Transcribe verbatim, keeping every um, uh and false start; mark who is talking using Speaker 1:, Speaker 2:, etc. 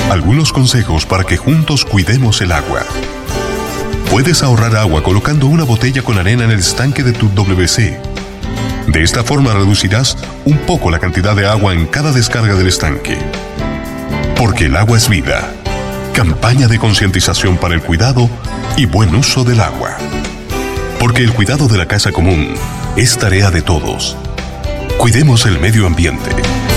Speaker 1: Algunos consejos para que juntos cuidemos el agua. Puedes ahorrar agua colocando una botella con arena en el estanque de tu W C. De esta forma reducirás un poco la cantidad de agua en cada descarga del estanque. Porque el agua es vida. Campaña de concientización para el cuidado y buen uso del agua. Porque el cuidado de la casa común es tarea de todos. Cuidemos el medio ambiente.